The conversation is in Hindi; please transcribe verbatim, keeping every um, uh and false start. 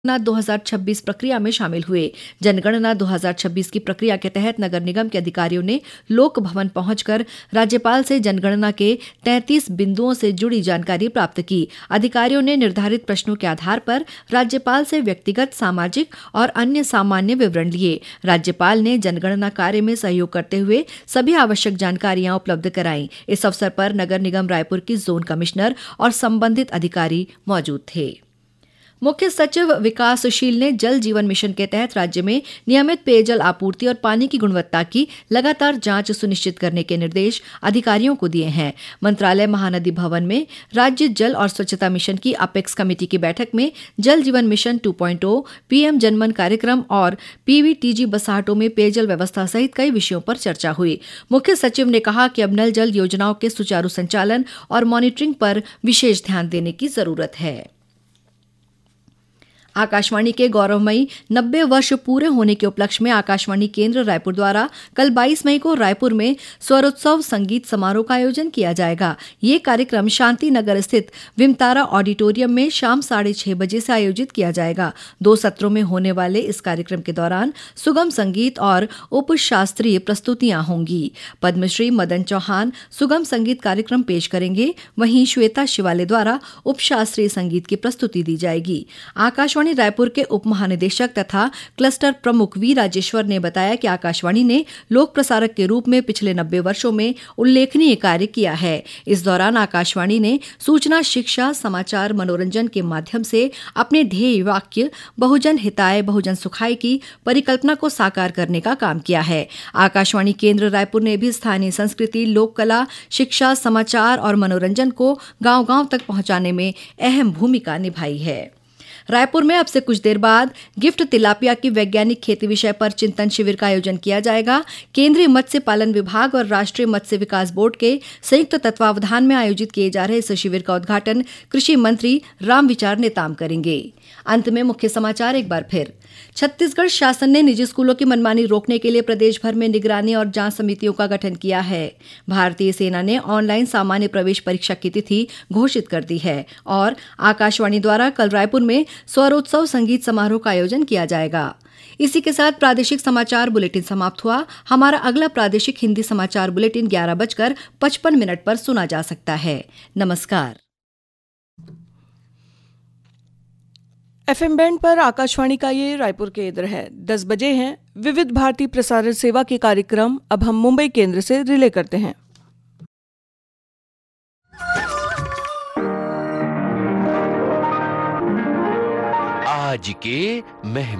जनगणना दो हज़ार छब्बीस प्रक्रिया में शामिल हुए। जनगणना दो हज़ार छब्बीस की प्रक्रिया के तहत नगर निगम के अधिकारियों ने लोक भवन पहुंचकर राज्यपाल से जनगणना के तैंतीस बिंदुओं से जुड़ी जानकारी प्राप्त की। अधिकारियों ने निर्धारित प्रश्नों के आधार पर राज्यपाल से व्यक्तिगत, सामाजिक और अन्य सामान्य विवरण लिए। राज्यपाल ने जनगणना कार्य में सहयोग करते हुए सभी आवश्यक जानकारियां उपलब्ध कराईं। इस अवसर पर नगर निगम रायपुर की जोन कमिश्नर और संबंधित अधिकारी मौजूद थे। मुख्य सचिव विकासशील ने जल जीवन मिशन के तहत राज्य में नियमित पेयजल आपूर्ति और पानी की गुणवत्ता की लगातार जांच सुनिश्चित करने के निर्देश अधिकारियों को दिए हैं। मंत्रालय महानदी भवन में राज्य जल और स्वच्छता मिशन की अपेक्स कमेटी की बैठक में जल जीवन मिशन टू पॉइंट ओ, पीएम जनमन कार्यक्रम और पीवीटीजी बसाहटों में पेयजल व्यवस्था सहित कई विषयों पर चर्चा हुई। मुख्य सचिव ने कहा कि अब नल जल योजनाओं के सुचारू संचालन और मॉनिटरिंग पर विशेष ध्यान देने की जरूरत है। आकाशवाणी के गौरवमयी नब्बे वर्ष पूरे होने के उपलक्ष्य में आकाशवाणी केंद्र रायपुर द्वारा कल बाईस मई को रायपुर में स्वरोत्सव संगीत समारोह का आयोजन किया जाएगा। ये कार्यक्रम शांति नगर स्थित विमतारा ऑडिटोरियम में शाम साढ़े छह बजे से आयोजित किया जाएगा। दो सत्रों में होने वाले इस कार्यक्रम के दौरान सुगम संगीत और उपशास्त्रीय प्रस्तुतियां होंगी। पद्मश्री मदन चौहान सुगम संगीत कार्यक्रम पेश करेंगे, वहीं श्वेता शिवाले द्वारा उपशास्त्रीय संगीत की प्रस्तुति दी जाएगी। आकाशवाणी रायपुर के उप महानिदेशक तथा क्लस्टर प्रमुख वी राजेश्वर ने बताया कि आकाशवाणी ने लोक प्रसारक के रूप में पिछले नब्बे वर्षों में उल्लेखनीय कार्य किया है। इस दौरान आकाशवाणी ने सूचना, शिक्षा, समाचार, मनोरंजन के माध्यम से अपने ध्येय वाक्य बहुजन हिताय बहुजन सुखाय की परिकल्पना को साकार करने का काम किया है। आकाशवाणी केंद्र रायपुर ने भी स्थानीय संस्कृति, लोक कला, शिक्षा, समाचार और मनोरंजन को गांव-गांव तक पहुंचाने में अहम भूमिका निभाई है। रायपुर में अब से कुछ देर बाद गिफ्ट तिलापिया की वैज्ञानिक खेती विषय पर चिंतन शिविर का आयोजन किया जाएगा। केंद्रीय मत्स्य पालन विभाग और राष्ट्रीय मत्स्य विकास बोर्ड के संयुक्त तत्वावधान में आयोजित किए जा रहे इस शिविर का उद्घाटन कृषि मंत्री रामविचार नेताम करेंगे। अंत में मुख्य समाचार एक बार फिर। छत्तीसगढ़ शासन ने निजी स्कूलों की मनमानी रोकने के लिए प्रदेश भर में निगरानी और जांच समितियों का गठन किया है। भारतीय सेना ने ऑनलाइन सामान्य प्रवेश परीक्षा की तिथि घोषित कर दी है और आकाशवाणी द्वारा कल रायपुर में स्वरोत्सव संगीत समारोह का आयोजन किया जाएगा। इसी के साथ प्रादेशिक समाचार बुलेटिन समाप्त हुआ। हमारा अगला प्रादेशिक हिंदी समाचार बुलेटिन ग्यारह बजकर पचपन मिनट पर सुना जा सकता है। नमस्कार। एफएम बैंड पर आकाशवाणी का ये रायपुर केंद्र है। दस बजे हैं। विविध भारती प्रसारण सेवा के कार्यक्रम अब हम मुंबई केंद्र से रिले करते हैं। आज के मेहमान